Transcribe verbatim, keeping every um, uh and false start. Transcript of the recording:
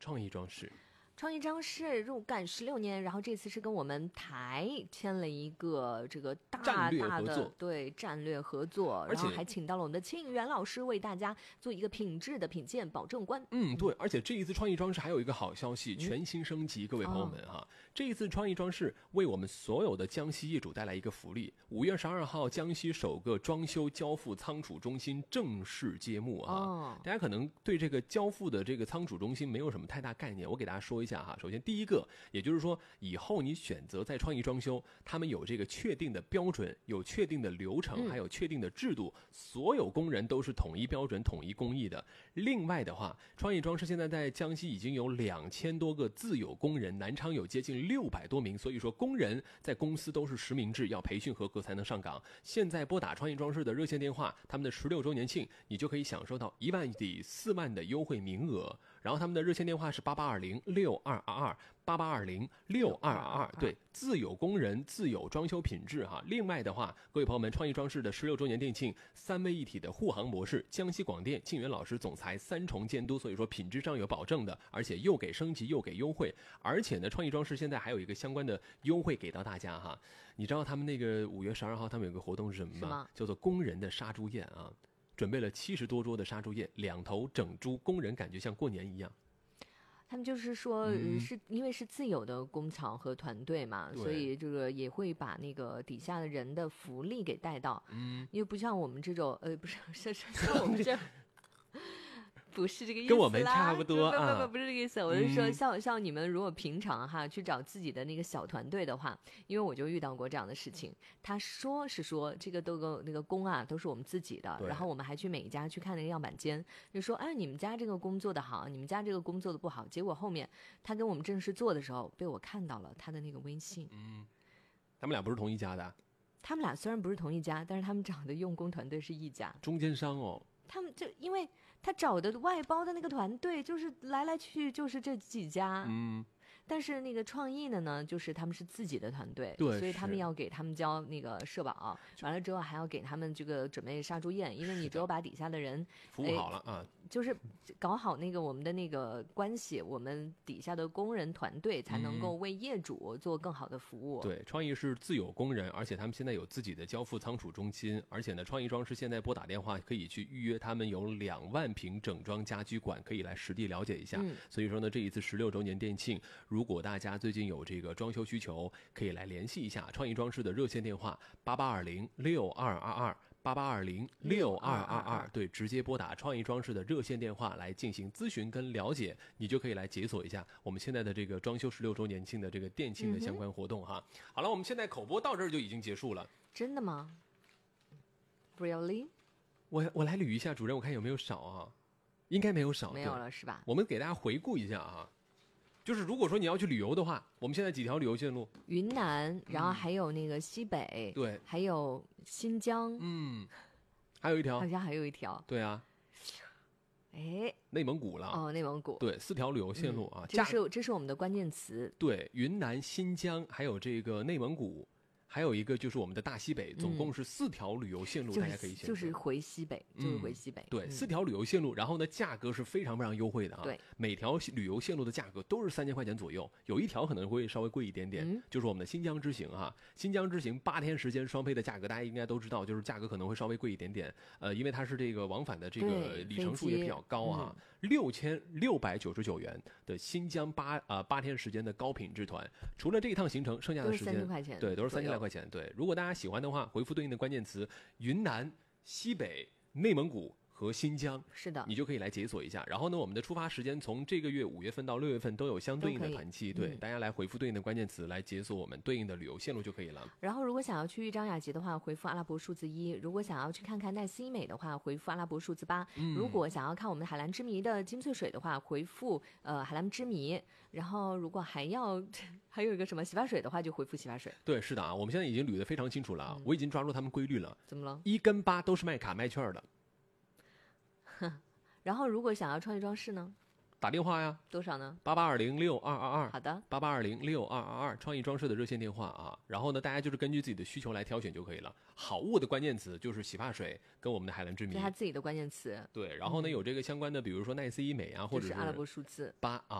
创意装饰。 创意装饰入干十六年，然后这次是跟我们台签了一个这个大大的对战略合作，然后还请到了我们的庆元老师为大家做一个品质的品鉴保证官。 嗯，对，而且这一次创意装饰还有一个好消息，嗯、全新升级，各位朋友们哈、哦，这一次创意装饰为我们所有的江西业主带来一个福利，五月十二号江西首个装修交付仓储中心正式揭幕啊！哦、大家可能对这个交付的这个仓储中心没有什么太大概念，我给大家说一下。首先第一个，也就是说以后你选择在创意装修，他们有这个确定的标准，有确定的流程，还有确定的制度，所有工人都是统一标准统一工艺的。另外的话，创意装饰现在在江西已经有两千多个自有工人，南昌有接近六百多名，所以说工人在公司都是实名制，要培训合格才能上岗。现在拨打创意装饰的热线电话，他们的十六周年庆，你就可以享受到一万抵四万的优惠名额。然后他们的热线电话是八八二零六二二二八八二零六二二二，对，自有工人，自有装修品质哈。另外的话，各位朋友们，创意装饰的十六周年店庆，三位一体的护航模式，江西广电庆元老师总裁三重监督，所以说品质上有保证的，而且又给升级又给优惠，而且呢，创意装饰现在还有一个相关的优惠给到大家哈。你知道他们那个五月十二号他们有个活动是什么吗？ 吗叫做工人的杀猪宴啊。准备了七十多桌的杀猪宴，两头整猪，工人感觉像过年一样。 他们就是说，嗯、是因为是自有的工厂和团队嘛，所以这个也会把那个底下的人的福利给带到。嗯，因为不像我们这种，呃，不是，是是像我们这。不是这个意思啦， 跟我们差不多啊！ 不不不不是这个意思，我是说像，像像你们如果平常哈去找自己的那个小团队的话，因为我就遇到过这样的事情。他说是说这个都个那个工啊都是我们自己的，然后我们还去每一家去看那个样板间，就说哎你们家这个工做的好，你们家这个工做的不好。结果后面他跟我们正式做的时候，被我看到了他的那个微信。 嗯，他们俩不是同一家的。 他们俩虽然不是同一家，但是他们找的用工团队是一家。 中间商哦。 他们就因为他找的外包的那个团队就是来来去去就是这几家，嗯，但是那个创意的呢，就是他们是自己的团队， 对， 所以他们要给他们交那个社保，完了之后还要给他们这个准备杀猪宴，因为你只有把底下的人服务好了啊， 就是搞好那个我们的那个关系，我们底下的工人团队才能够为业主做更好的服务。 嗯、对，创意是自有工人，而且他们现在有自己的交付仓储中心，而且呢，创意装饰现在拨打电话可以去预约，他们有两万平整装家居馆，可以来实地了解一下。嗯、所以说呢，这一次十六周年店庆，如果大家最近有这个装修需求，可以来联系一下创意装饰的热线电话八八二零六二二二。八八二零六二二二，对，直接拨打创意装饰的热线电话来进行咨询跟了解，你就可以来解锁一下我们现在的这个装修十六周年庆的这个店庆的相关活动哈。嗯、好了，我们现在口播到这儿就已经结束了。 真的吗 ？Really？ 我我来捋一下，主任，我看有没有少啊？应该没有少， 没有了是吧？ 我们给大家回顾一下啊。就是如果说你要去旅游的话，我们现在几条旅游线路？ 云南，然后还有那个西北， 对、嗯， 还有新疆， 嗯，还有一条， 好像还有一条， 对啊， 哎， 内蒙古了， 哦，内蒙古， 对，四条旅游线路啊， 嗯、这是这是我们的关键词， 对，云南、新疆，还有这个内蒙古。还有一个就是我们的大西北，总共是四条旅游线路， 嗯、 大家可以选择、 就是、就是回西北，就是回西北。 嗯、对、 嗯， 四条旅游线路，然后呢，价格是非常非常优惠的啊。 对， 每条旅游线路的价格都是三千块钱左右，有一条可能会稍微贵一点点，嗯、就是我们的新疆之行哈。新疆之行八天时间双飞的价格，大家应该都知道，就是价格可能会稍微贵一点点。呃，因为它是这个往返的这个里程数也比较高啊，六千六百九十九元的新疆八啊、呃、八天时间的高品质团，除了这一趟行程，剩下的时间都是三千块钱， 对，都是三千来块钱。对，如果大家喜欢的话，回复对应的关键词云南、西北、内蒙古和新疆， 是的， 你就可以来解锁一下。然后呢，我们的出发时间从这个月五月份到六月份都有相对应的团期，对、嗯，大家来回复对应的关键词来解锁我们对应的旅游线路就可以了。 然后，如果想要去豫章雅集的话，回复阿拉伯数字一；如果想要去看看奈斯医美的话，回复阿拉伯数字八；嗯、如果想要看我们海蓝之谜的金萃水的话，回复呃海蓝之谜。然后，如果还要还有一个什么洗发水的话，就回复洗发水。 对，是的啊，我们现在已经捋得非常清楚了，嗯、我已经抓住他们规律了。 怎么了？ 一跟八都是卖卡卖券的。 然后，如果想要创意装饰呢？ 打电话呀， 多少呢？ 八八二零六二二二。 好的， 八八二零六二二二，创意装饰的热线电话啊。然后呢，大家就是根据自己的需求来挑选就可以了。好物的关键词就是洗发水跟我们的海蓝之谜， 是他自己的关键词。 对，然后呢、嗯、有这个相关的，比如说奈斯医美啊，或者是阿拉伯数字八啊。